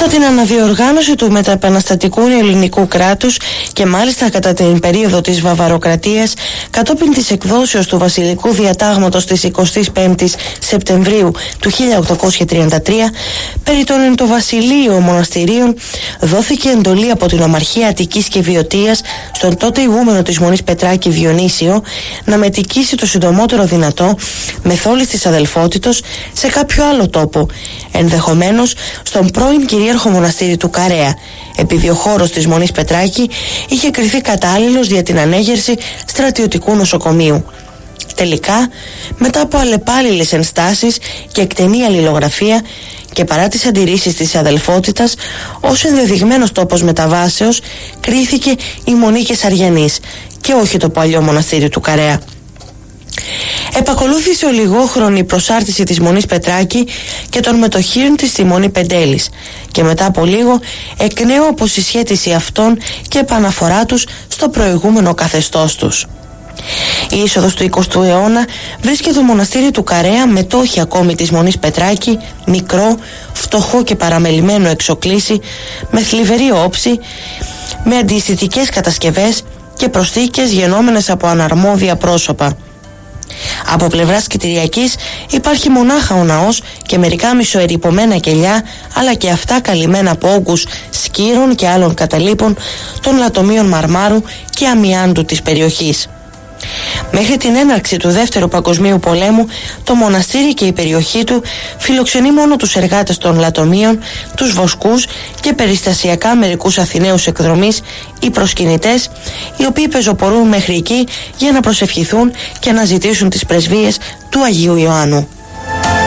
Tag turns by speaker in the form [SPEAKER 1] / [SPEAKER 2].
[SPEAKER 1] την αναδιοργάνωση του μεταεπαναστατικού ελληνικού κράτους και μάλιστα κατά την περίοδο της Βαβαροκρατίας, κατόπιν της εκδόσεως του Βασιλικού Διατάγματος της 25ης Σεπτεμβρίου του 1833, περί των εντοβασιλείων μοναστηρίων δόθηκε εντολή από την Ομαρχία Αττικής και Βιωτίας στον τότε ηγούμενο της Μονής Πετράκη Διονύσιο να μετικήσει το συντομότερο δυνατό μεθόλης της αδελφότητος σε κάποιο άλλο τόπο, ενδεχομένως στον πρώην κυρίαρχο μοναστήρι του Καρέα, επειδή ο χώρος της Μονής Πετράκη είχε κριθεί κατάλληλος για την ανέγερση στρατιωτικού νοσοκομείου. Τελικά, μετά από αλλεπάλληλες ενστάσεις και εκτενή αλληλογραφία και παρά τις αντιρρήσεις της αδελφότητας, ως ενδεδειγμένος τόπος μεταβάσεως κρίθηκε η Μονή Κεσαριανής και όχι το παλιό μοναστήρι του Καρέα. Επακολούθησε ολιγόχρονη προσάρτηση της Μονής Πετράκη και των μετοχείων της στη Μονή Πεντέλης και μετά από λίγο εκ νέου αποσυσχέτιση αυτών και επαναφορά τους στο προηγούμενο καθεστώς τους. Η είσοδος του 20ου αιώνα βρίσκεται το μοναστήρι του Καρέα, μετόχι ακόμη της Μονής Πετράκη, μικρό, φτωχό και παραμελημένο εξοκλήσι, με θλιβερή όψη, με αντιαισθητικές κατασκευές και προσθήκες γενόμενες από αναρμόδια πρόσωπα. Από πλευράς κτηριακής υπάρχει μονάχα ο ναός και μερικά μισοερειπωμένα κελιά, αλλά και αυτά καλυμμένα από όγκους σκύρων και άλλων καταλήπων των λατομείων μαρμάρου και αμιάντου της περιοχής. Μέχρι την έναρξη του Δεύτερου Παγκοσμίου Πολέμου, το μοναστήρι και η περιοχή του φιλοξενεί μόνο τους εργάτες των λατομείων, τους βοσκούς και περιστασιακά μερικούς Αθηναίους εκδρομής ή προσκυνητές, οι οποίοι πεζοπορούν μέχρι εκεί για να προσευχηθούν και να ζητήσουν τις πρεσβείες του Αγίου Ιωάννου.